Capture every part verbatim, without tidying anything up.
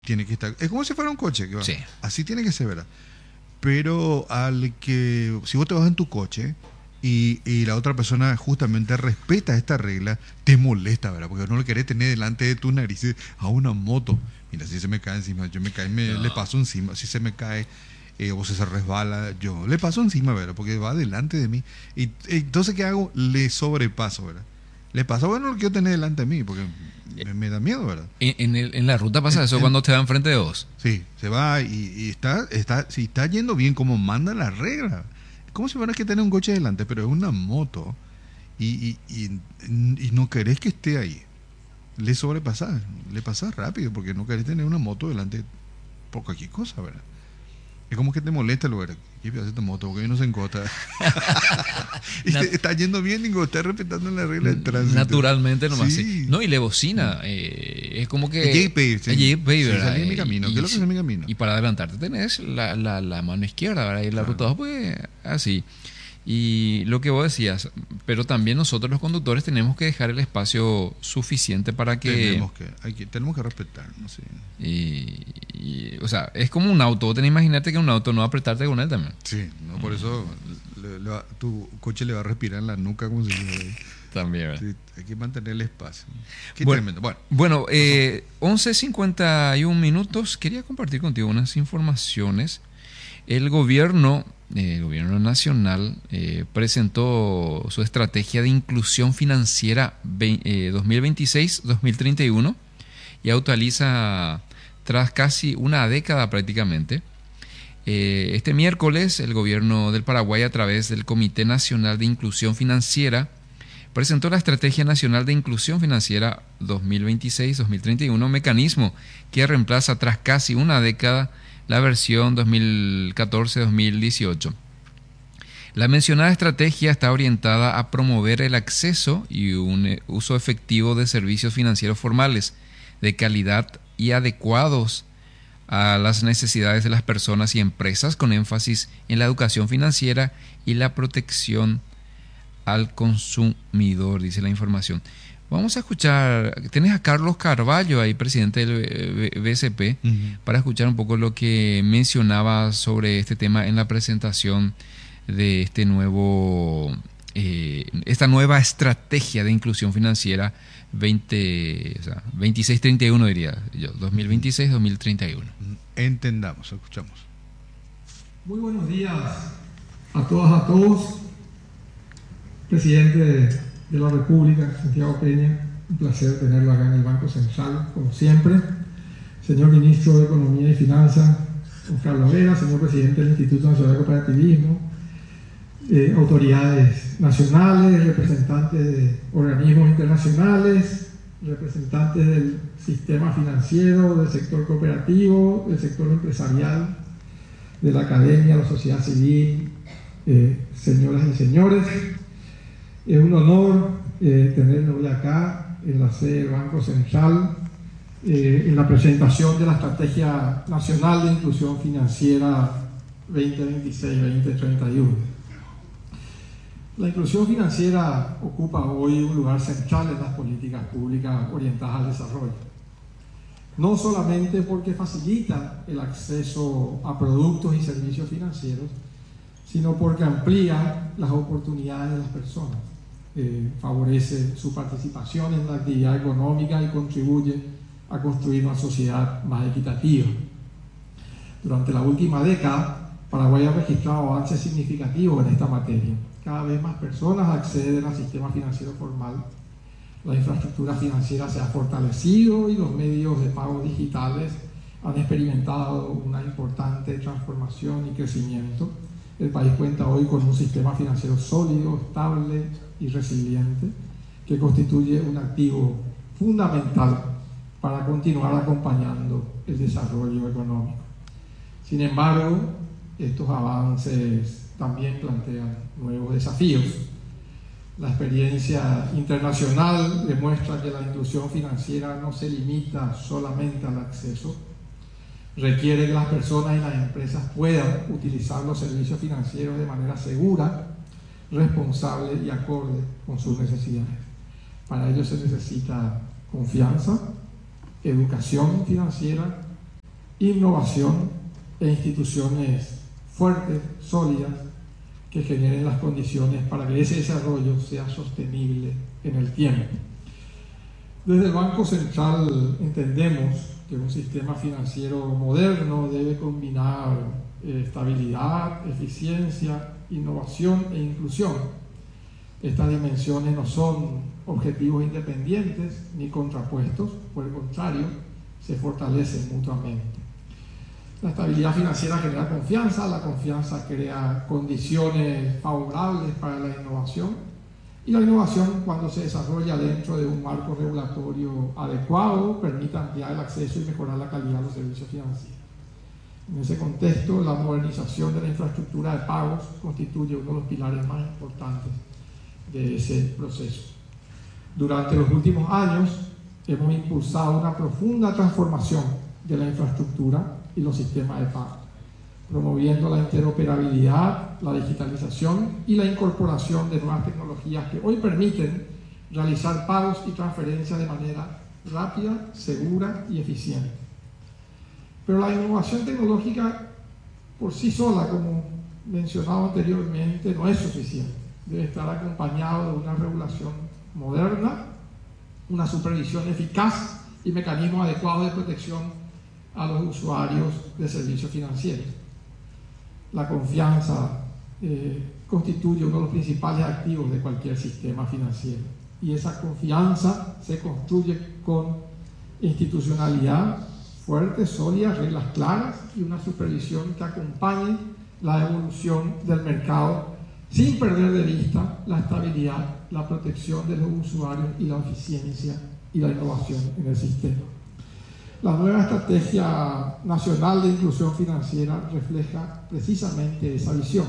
Tiene que estar. Es como si fuera un coche, que va. Sí. Así tiene que ser, ¿verdad? Pero al que, si vos te vas en tu coche y, y la otra persona justamente respeta esta regla, te molesta, ¿verdad? Porque no le querés tener delante de tus narices a una moto. Mira, si se me cae encima, yo me cae, me, le No. paso encima. Si se me cae eh, o si se resbala, yo le paso encima, ¿verdad? Porque va delante de mí. Y y entonces, ¿qué hago? Le sobrepaso, ¿verdad? Le paso, bueno, no lo quiero tener delante de mí porque me, me da miedo, ¿verdad? En, en, el- en la ruta pasa En- eso en- cuando te va enfrente de vos. Sí, se va y, y está, está, si está yendo bien como manda la regla. Como si fuera que tener un coche delante, pero es una moto y, y, y, y no querés que esté ahí. Le sobrepasás, le pasás rápido porque no querés tener una moto delante por cualquier cosa, ¿verdad? Es como que te molesta el lugar. ¿Qué hace esta moto? Porque no se encota. Y Nat- te- está yendo bien, digo, está respetando la regla del tránsito. Naturalmente nomás, sí. Sí. No, y le bocina. eh, es como El que. J P, sí. El J P, Sí, ¿verdad? salí de mi Eh, camino. ¿Qué Y, es lo que es y, mi camino? y para adelantarte tenés la, la, la mano izquierda, ¿verdad? Y la Claro. ruta dos, pues así. Y lo que vos decías, pero también nosotros los conductores tenemos que dejar el espacio suficiente para que... Tenemos que, hay que, tenemos que respetar, ¿no? Sí. Y, y, o sea, es como un auto. Vos tenés que imaginarte que un auto no va a apretarte con él también. Sí, ¿no? Por eso le- le va- tu coche le va a respirar en la nuca, como se dice. También, ¿verdad? Sí, hay que mantener el espacio. Qué Bueno, tremendo. Bueno, bueno eh, once cincuenta y un minutos. Quería compartir contigo unas informaciones. El gobierno, eh, el gobierno nacional eh, presentó su estrategia de inclusión financiera dos mil veintiséis dos mil treinta y uno y actualiza tras casi una década prácticamente. Eh, este miércoles el gobierno del Paraguay, a través del Comité Nacional de Inclusión Financiera, presentó la Estrategia Nacional de Inclusión Financiera dos mil veintiséis dos mil treinta y uno, mecanismo que reemplaza tras casi una década la versión dos mil catorce dos mil dieciocho. La mencionada estrategia está orientada a promover el acceso y un uso efectivo de servicios financieros formales, de calidad y adecuados a las necesidades de las personas y empresas, con énfasis en la educación financiera y la protección al consumidor, dice la información. Vamos a escuchar, tenés a Carlos Carvalho ahí, presidente del B C P, uh-huh. para escuchar un poco lo que mencionaba sobre este tema en la presentación de este nuevo, eh, esta nueva estrategia de inclusión financiera veinte, o sea, veintiséis treinta y uno, diría yo, dos mil veintiséis dos mil treinta y uno. Entendamos, escuchamos. Muy buenos días a todas, a todos. Presidente de la República, Santiago Peña, un placer tenerlo acá en el Banco Central, como siempre. Señor Ministro de Economía y Finanzas, don Carlos Vera, señor Presidente del Instituto Nacional de Cooperativismo, eh, autoridades nacionales, representantes de organismos internacionales, representantes del sistema financiero, del sector cooperativo, del sector empresarial, de la academia, la sociedad civil, eh, señoras y señores. Es un honor eh, tenerlo hoy acá en la sede del Banco Central, eh, en la presentación de la Estrategia Nacional de Inclusión Financiera veinte veintiséis veinte treinta y uno. La inclusión financiera ocupa hoy un lugar central en las políticas públicas orientadas al desarrollo. No solamente porque facilita el acceso a productos y servicios financieros, sino porque amplía las oportunidades de las personas, eh, favorece su participación en la actividad económica y contribuye a construir una sociedad más equitativa. Durante la última década, Paraguay ha registrado avances significativos en esta materia. Cada vez más personas acceden al sistema financiero formal, la infraestructura financiera se ha fortalecido y los medios de pago digitales han experimentado una importante transformación y crecimiento. El país cuenta hoy con un sistema financiero sólido, estable y resiliente, que constituye un activo fundamental para continuar acompañando el desarrollo económico. Sin embargo, estos avances también plantean nuevos desafíos. La experiencia internacional demuestra que la inclusión financiera no se limita solamente al acceso, requiere que las personas y las empresas puedan utilizar los servicios financieros de manera segura, responsable y acorde con sus necesidades. Para ello se necesita confianza, educación financiera, innovación e instituciones fuertes, sólidas, que generen las condiciones para que ese desarrollo sea sostenible en el tiempo. Desde el Banco Central entendemos que un sistema financiero moderno debe combinar eh, estabilidad, eficiencia, innovación e inclusión. Estas dimensiones no son objetivos independientes ni contrapuestos, por el contrario, se fortalecen mutuamente. La estabilidad financiera genera confianza, la confianza crea condiciones favorables para la innovación, y la innovación, cuando se desarrolla dentro de un marco regulatorio adecuado, permite ampliar el acceso y mejorar la calidad de los servicios financieros. En ese contexto, la modernización de la infraestructura de pagos constituye uno de los pilares más importantes de ese proceso. Durante los últimos años, hemos impulsado una profunda transformación de la infraestructura y los sistemas de pago, promoviendo la interoperabilidad, la digitalización y la incorporación de nuevas tecnologías que hoy permiten realizar pagos y transferencias de manera rápida, segura y eficiente. Pero la innovación tecnológica por sí sola, como mencionado anteriormente, no es suficiente. Debe estar acompañado de una regulación moderna, una supervisión eficaz y mecanismos adecuados de protección a los usuarios de servicios financieros. La confianza eh, constituye uno de los principales activos de cualquier sistema financiero, y esa confianza se construye con institucionalidad fuerte, sólida, reglas claras y una supervisión que acompañe la evolución del mercado sin perder de vista la estabilidad, la protección de los usuarios y la eficiencia y la innovación en el sistema. La nueva Estrategia Nacional de Inclusión Financiera refleja precisamente esa visión.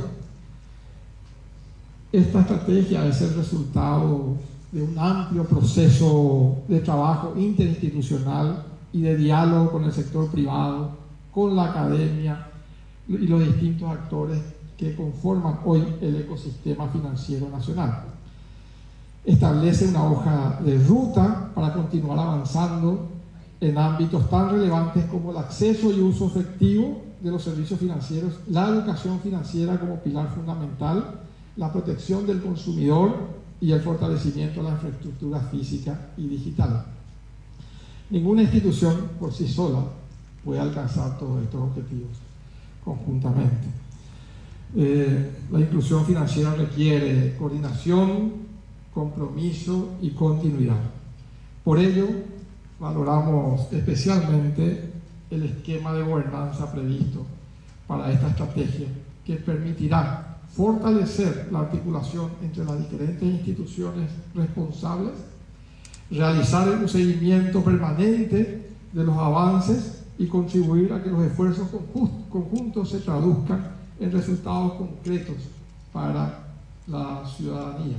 Esta estrategia es el resultado de un amplio proceso de trabajo interinstitucional y de diálogo con el sector privado, con la academia y los distintos actores que conforman hoy el ecosistema financiero nacional. Establece una hoja de ruta para continuar avanzando en ámbitos tan relevantes como el acceso y uso efectivo de los servicios financieros, la educación financiera como pilar fundamental, la protección del consumidor y el fortalecimiento de la infraestructura física y digital. Ninguna institución por sí sola puede alcanzar todos estos objetivos conjuntamente. Eh, la inclusión financiera requiere coordinación, compromiso y continuidad. Por ello, valoramos especialmente el esquema de gobernanza previsto para esta estrategia, que permitirá fortalecer la articulación entre las diferentes instituciones responsables, realizar un seguimiento permanente de los avances y contribuir a que los esfuerzos conjuntos se traduzcan en resultados concretos para la ciudadanía.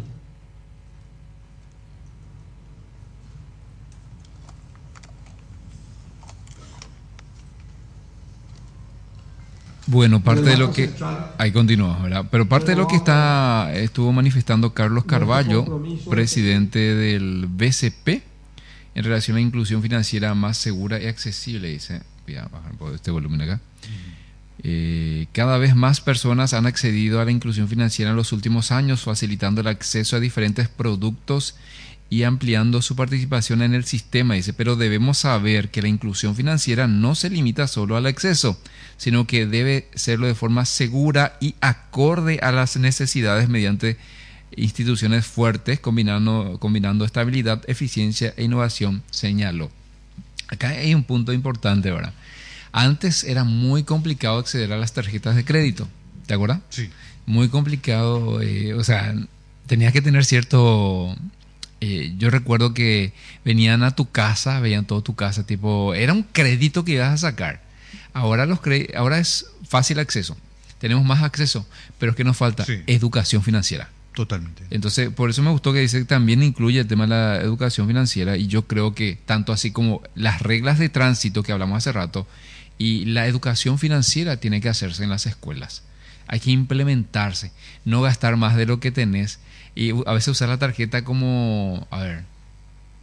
Bueno, parte de lo que... Ahí continúa, ¿verdad? Pero parte de lo que está estuvo manifestando Carlos Carvalho, presidente del B C P, en relación a la inclusión financiera más segura y accesible, dice, voy a bajar un poco este volumen acá. Eh, cada vez más personas han accedido a la inclusión financiera en los últimos años, facilitando el acceso a diferentes productos y ampliando su participación en el sistema, dice, pero debemos saber que la inclusión financiera no se limita solo al acceso, sino que debe serlo de forma segura y acorde a las necesidades mediante instituciones fuertes, combinando, combinando estabilidad, eficiencia e innovación, señaló. Acá hay un punto importante, ¿verdad? Antes era muy complicado acceder a las tarjetas de crédito, ¿te acuerdas? Sí. Muy complicado, eh, o sea, tenías que tener cierto... Eh, yo recuerdo que venían a tu casa, veían todo tu casa, tipo, era un crédito que ibas a sacar. Ahora, los cre- ahora es fácil acceso, tenemos más acceso, pero es que nos falta Sí. educación financiera. Totalmente. Entonces, por eso me gustó que dice que también incluye el tema de la educación financiera, y yo creo que tanto así como las reglas de tránsito que hablamos hace rato y la educación financiera tiene que hacerse en las escuelas. Hay que implementarse, no gastar más de lo que tenés y a veces usar la tarjeta como, a ver,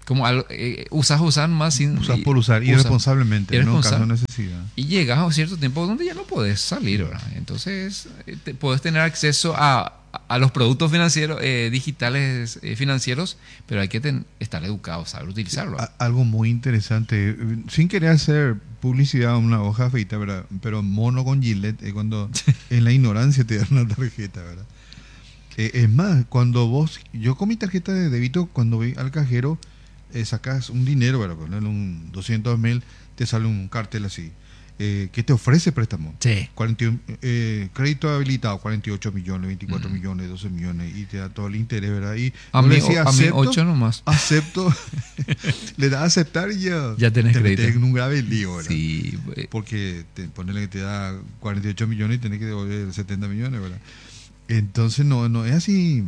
Como algo, eh, usas, usar más sin... Usas por usar, usa, irresponsablemente, no en caso de irresponsable. necesidad. Y llegas a un cierto tiempo donde ya no podés salir, ¿verdad? Entonces, eh, te, podés tener acceso a, a los productos financieros, eh, digitales eh, financieros, pero hay que ten, estar educado, saber utilizarlo. A- algo muy interesante, eh, sin querer hacer publicidad a una hoja feita, ¿verdad? Pero mono con Gillette, es cuando en la ignorancia te dan una tarjeta, ¿verdad? Eh, es más, cuando vos, yo con mi tarjeta de débito, cuando voy al cajero, eh, sacas un dinero, ¿verdad? Ponerle un doscientos mil, te sale un cartel así, eh, que te ofrece préstamo. Sí. cuarenta y uno, eh, crédito habilitado, cuarenta y ocho millones, veinticuatro Mm. millones, doce millones, y te da todo el interés, ¿verdad? Y A vos mí, le decís, o- a mí acepto, ocho nomás. acepto, le das a aceptar y ya, Ya tenés te crédito. metes en un grave lío, ¿verdad? Sí, eh, Porque te, ponele que te da cuarenta y ocho millones y tenés que devolver setenta millones, ¿verdad? Entonces no, no es así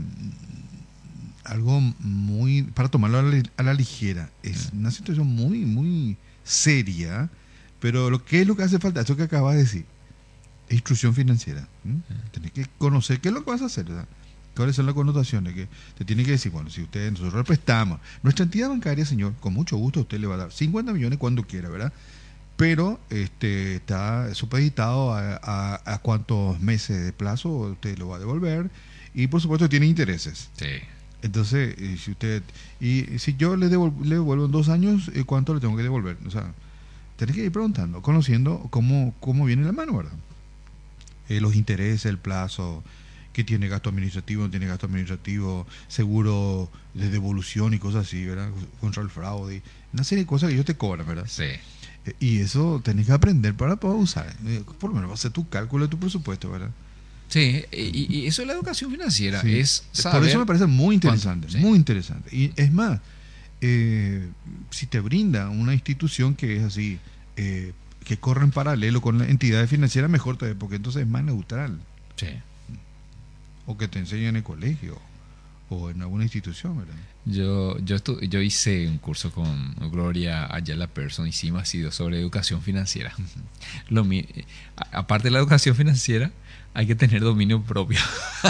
algo muy para tomarlo a la, a la ligera. Es una situación muy, muy seria, pero lo que es lo que hace falta, eso que acabas de decir, es instrucción financiera. ¿m? Tenés que conocer qué es lo que vas a hacer, ¿verdad? ¿Cuáles son las connotaciones? Que te tiene que decir, bueno, si usted, nosotros le prestamos, nuestra entidad bancaria, señor, con mucho gusto usted le va a dar cincuenta millones cuando quiera, ¿verdad? Pero este está supeditado a, a, a cuántos meses de plazo usted lo va a devolver y por supuesto tiene intereses. sí. Entonces, eh, si usted y si yo le, devol- le devuelvo en dos años, eh, ¿cuánto le tengo que devolver? O sea, tenés que ir preguntando, conociendo cómo, cómo viene la mano, ¿verdad? Eh, los intereses, el plazo, que tiene gasto administrativo, no tiene gasto administrativo, seguro de devolución y cosas así, ¿verdad? Contra el fraude, y una serie de cosas que ellos te cobran, ¿verdad? Sí. Eh, Y eso tenés que aprender para poder usar. Eh, Por lo menos hacer tu cálculo de tu presupuesto, ¿verdad? Sí, y, y eso es la educación financiera, Sí. es Por saber... eso me parece muy interesante, cuánto, sí. muy interesante. Y es más, eh, si te brinda una institución que es así, eh, que corre en paralelo con la entidad financiera, mejor todavía, porque entonces es más neutral. Sí. O que te enseñen en el colegio o en alguna institución, ¿verdad? Yo, yo, estu- yo hice un curso con Gloria Ayala Person, hicimos así sobre educación financiera. Lo mi- a- aparte de la educación financiera, hay que tener dominio propio.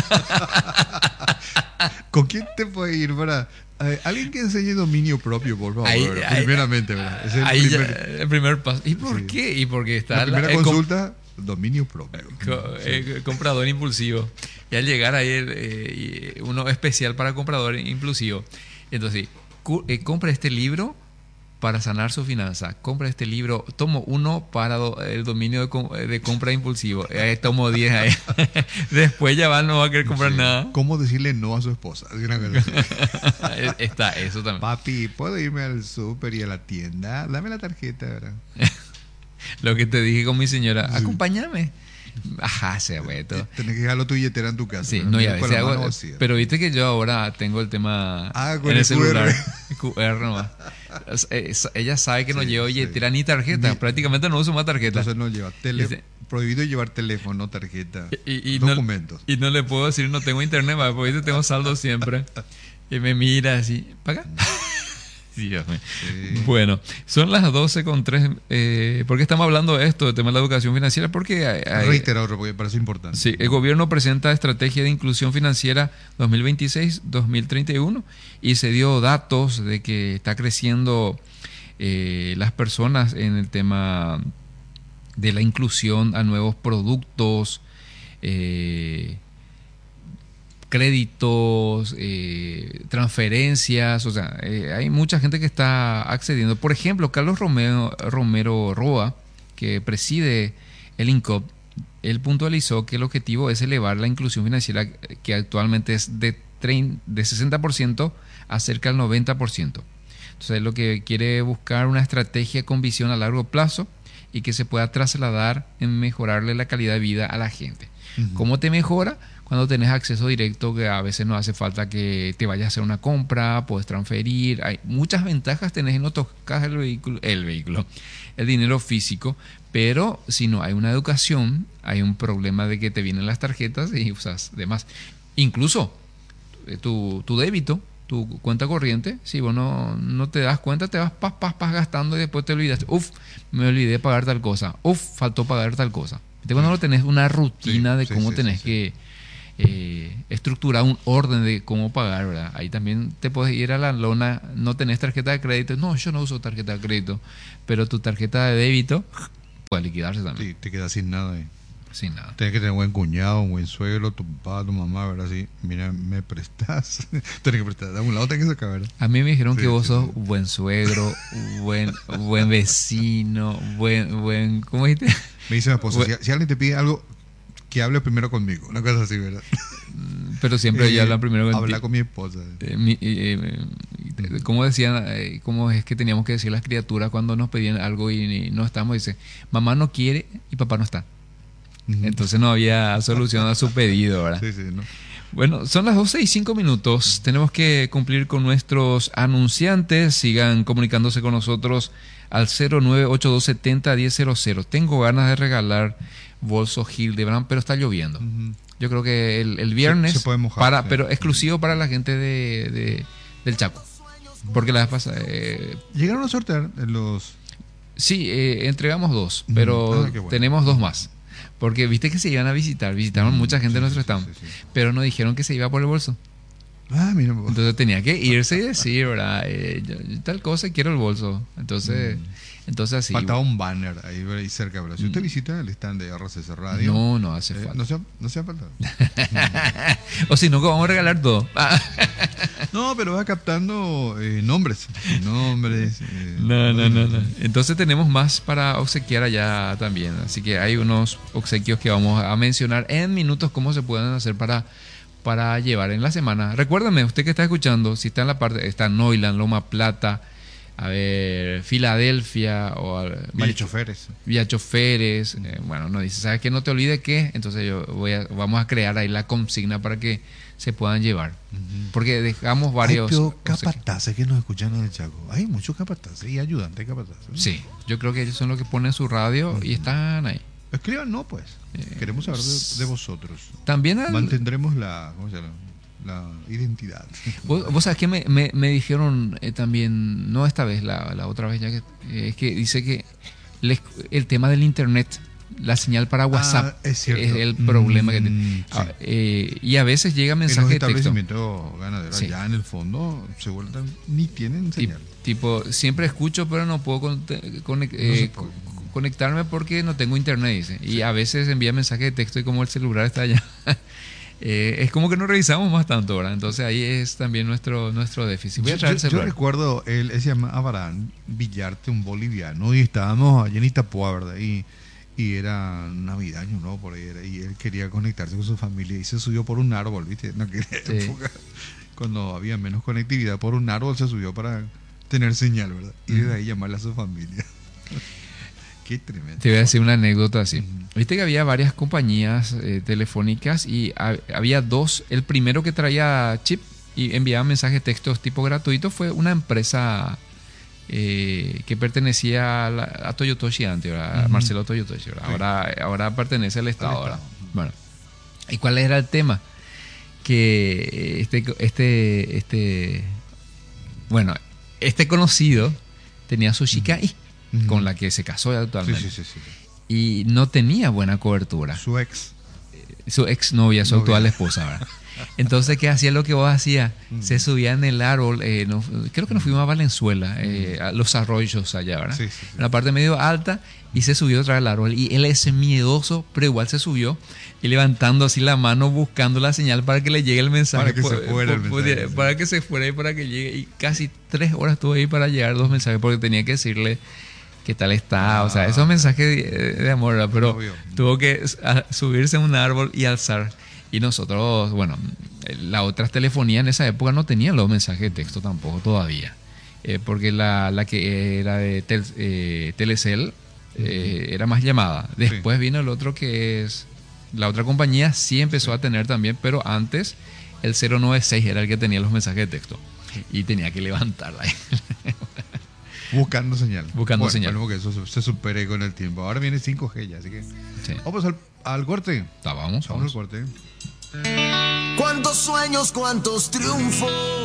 ¿Con quién te puede ir para eh, alguien que enseñe dominio propio, por favor? Ahí- ¿verdad? ahí- Primeramente, ¿verdad? Ese es el Ahí ya- primer- el primer paso. ¿Y por Sí. qué? Y porque está la primera el com- consulta, dominio propio. co- eh, comprador impulsivo. Y al llegar ahí el, eh, y uno especial para comprador impulsivo. Entonces, cu- eh, compra este libro para sanar su finanza. Compra este libro, tomo uno para do- el dominio de, com- de compra impulsivo. Eh, tomo diez ahí. Después ya va, no va a querer comprar Sí. nada. ¿Cómo decirle no a su esposa? Es una cosa así. Está eso también. Papi, ¿puedo irme al súper y a la tienda? Dame la tarjeta, ¿verdad? Lo que te dije con mi señora, Sí. acompáñame. Ajá, se vuelto. Tenés que dejarlo tu billetera en tu casa. Sí, ¿verdad? no, ya Con ves, la hago- mano vacía. pero viste que yo ahora tengo el tema Ah, con en el, el celular. Q R. Q R nomás. Es- es- Ella sabe que no Sí, llevo sí. billetera ni tarjeta, Ni- prácticamente no uso más tarjeta. Entonces no lleva tele, Dice- prohibido llevar teléfono, tarjeta, y, y no, documentos. y no le puedo decir no tengo internet, más, porque viste, tengo saldo siempre. Y me mira así, ¿paga? Sí, Dios mío. Sí. Bueno, son las doce con tres. Eh, ¿Por qué estamos hablando de esto, del tema de la educación financiera? Porque hay- hay- Reiterar otro, porque parece importante. Sí, el gobierno presenta estrategia de inclusión financiera dos mil veintiséis dos mil treinta y uno y se dio datos de que está creciendo eh, las personas en el tema de la inclusión a nuevos productos, eh, créditos, eh, transferencias, o sea, eh, hay mucha gente que está accediendo. Por ejemplo, Carlos Romero, Romero Roa, que preside el INCOP, él puntualizó que el objetivo es elevar la inclusión financiera, que actualmente es de, trein- de sesenta por ciento a cerca del noventa por ciento. Entonces, lo que quiere buscar una estrategia con visión a largo plazo y que se pueda trasladar en mejorarle la calidad de vida a la gente. Ujú. ¿Cómo te mejora? Cuando tenés acceso directo, que a veces no hace falta que te vayas a hacer una compra, puedes transferir. Hay muchas ventajas tenés en no tocas el vehículo, el vehículo, el dinero físico, pero si no hay una educación, hay un problema de que te vienen las tarjetas y usas demás. Incluso eh, tu, tu débito, tu cuenta corriente, si vos no, no te das cuenta, te vas pas, pas, pas gastando y después te olvidas. Uf, me olvidé de pagar tal cosa. Uf, faltó pagar tal cosa. ¿Viste? Cuando no tenés una rutina Sí, de sí, cómo sí, tenés sí, que eh, estructurado un orden de cómo pagar, ¿verdad? Ahí también te puedes ir a la lona, no tenés tarjeta de crédito, no, yo no uso tarjeta de crédito, pero tu tarjeta de débito puede liquidarse también. Sí, te quedas sin nada ahí. Sin nada. Tienes que tener un buen cuñado, un buen suegro, tu papá, tu mamá, ¿verdad? Sí, mira, me prestas. Tienes que prestar. De un lado tenés que sacar, ¿verdad? A mí me dijeron Sí, que vos sí, sos sí. buen suegro, buen, buen vecino, buen, buen, ¿cómo dijiste? Me dice mi esposa, Bueno. si, si alguien te pide algo, que hable primero conmigo. Una cosa así, ¿verdad? Pero siempre Eh, ella habla primero contigo. Habla con mi esposa. Eh, mi- eh, eh, ¿Cómo decían, eh, cómo es que teníamos que decir las criaturas cuando nos pedían algo y, y no estamos? Dice, mamá no quiere y papá no está. Ujú. Entonces no había solución a su pedido, ¿verdad? Sí, sí, ¿no? Bueno, son las doce y cinco minutos. Tenemos que cumplir con nuestros anunciantes. Sigan comunicándose con nosotros al cero nueve ocho dos siete cero uno cero cero cero. Tengo ganas de regalar bolso Hildebrand, pero está lloviendo. Ujú. Yo creo que el, el viernes, Se- se puede mojar, para, sí. pero exclusivo para la gente de, de- del Chaco. Porque la vez pasada, eh, Llegaron a sortear los... sí, eh, entregamos dos, Mm, pero ah, qué bueno. tenemos dos más. Porque viste que se iban a visitar, visitaron Mm, mucha gente sí, de nuestro sí, sí, stand, sí, sí. pero nos dijeron que se iba por el bolso. Ah, mira vos. Entonces tenía que irse y decir, ¿verdad? Eh, yo- yo tal cosa, quiero el bolso. Entonces, entonces así. Faltaba un banner ahí, ¿verdad? Ahí cerca, ¿verdad? Si usted Mm. visita el stand de R C C Radio... No, no hace eh, falta. no se ha, no se ha faltado. O si no, vamos a regalar todo. Ah. No, pero va captando eh, nombres. Nombres. eh, No, no, no, no. Entonces tenemos más para obsequiar allá también. Así que hay unos obsequios que vamos a mencionar en minutos cómo se pueden hacer para, para llevar en la semana. Recuérdame, usted que está escuchando, si está en la parte, está Neuland, Loma Plata, a ver, Filadelfia o al- Villa Choferes. Vía choferes, eh, bueno, nos dice, ¿sabes qué? No te olvides que, entonces yo voy a, vamos a crear ahí la consigna para que se puedan llevar. Porque dejamos varios... Hay pero obsequios. capataces que nos escuchan en el Chaco. Hay muchos capataces y ayudantes capataces. Sí, yo creo que ellos son los que ponen su radio y están ahí. Escriban, no, pues. Eh, Queremos saber de, de vosotros. También al- Mantendremos la, ¿cómo se llama? La identidad. vos, vos sabés que me, me, me dijeron eh, también, no esta vez, la, la otra vez ya que eh, es que dice que les- el tema del internet, la señal para WhatsApp Ah, es cierto. el problema que Mm, tiene. sí. Ah, eh, y a veces llega En los mensaje de texto. establecimientos ganaderos, Sí. allá en el fondo, se vuelven, ni tienen Tip- señal. Tipo, siempre escucho, pero no puedo conte- conec- eh, puede. co- conectarme porque no tengo internet, dice. Y a veces envía mensaje de texto y como el celular está allá, eh, es como que no revisamos más tanto, ¿verdad? Entonces ahí es también nuestro nuestro déficit. Voy a Yo, traer el yo- yo celular. recuerdo, él, él se llama Abraham Villarte, un boliviano, y estábamos allá en Itapúa, ¿verdad? Y, y era Navidad, año nuevo, por ahí era, y él quería conectarse con su familia y se subió por un árbol, ¿viste? No quería Sí. enfocar. Cuando había menos conectividad, por un árbol se subió para tener señal, ¿verdad? Y desde ahí llamarle a su familia. Qué tremendo. Te voy a decir una anécdota así. Ujú. Viste que había varias compañías eh, telefónicas y ha- había dos. El primero que traía chip y enviaba mensajes de textos tipo gratuito fue una empresa eh, que pertenecía a, la, a Toyotoshi antes, ¿verdad? Ujú. Marcelo Toyotoshi, ¿verdad? Sí. Ahora, ahora pertenece al Estado, Al ¿verdad? Estado. Bueno. ¿Y cuál era el tema? Que este, este, este, bueno, este conocido tenía su chica ahí, Ujú. con la que se casó ya Sí, actualmente. sí, sí, sí. Y no tenía buena cobertura. Su ex. Su ex novia, su Novia. actual esposa, ¿verdad? Entonces, ¿qué hacía lo que vos hacías? Mm. Se subía en el árbol, eh, no- creo que nos fuimos a Valenzuela, eh, a los arroyos allá, ¿verdad? Sí, sí, sí. En la parte medio alta, y se subió otra vez al árbol. Y él es miedoso, pero igual se subió, y levantando así la mano, buscando la señal para que le llegue el mensaje. Para que se Por- fuera el por- mensaje, por- sí. Para que se fuera y para que llegue. Y casi tres horas estuvo ahí para llegar dos mensajes, porque tenía que decirle qué tal está. O sea, Ah. esos mensajes de, de amor, ¿verdad? Pero Obvio. tuvo que a- subirse a un árbol y alzar. Y nosotros, bueno, las otras telefonías en esa época no tenían los mensajes de texto tampoco todavía. Eh, porque la, la que era de Tel- eh, Telecel eh, era más llamada. Después vino el otro que es... La otra compañía sí empezó a tener también, pero antes el cero nueve seis era el que tenía los mensajes de texto. Y tenía que levantarla ahí. Buscando señal. Buscando Bueno, señal. esperemos que eso se, se supere con el tiempo. Ahora viene cinco G ya, así que... Sí. Vamos al, al corte. Está, vamos, Vamos al vamos. corte. Cuántos sueños, cuántos triunfos.